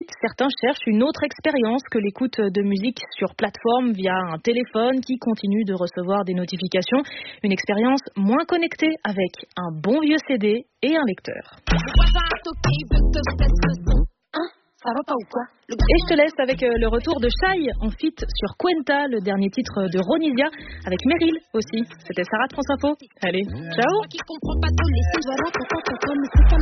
certains cherchent une autre expérience que l'écoute de musique sur plateforme via un téléphone qui continue de recevoir des notifications. Une expérience moins connectée avec un bon vieux CD et un lecteur. Ça va pas ou quoi? Et je te laisse avec le retour de Shai en feat sur Cuenta, le dernier titre de Ronisia, avec Meryl aussi. C'était Sarah de France Info. Allez, ciao!